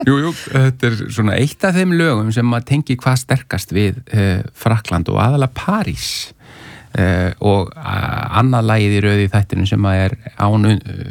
Jú, þetta svona eitt af þeim lögum sem að tengi hvað sterkast við Frakkland og aðalega París og annað lagið í röð í þættinu sem að er án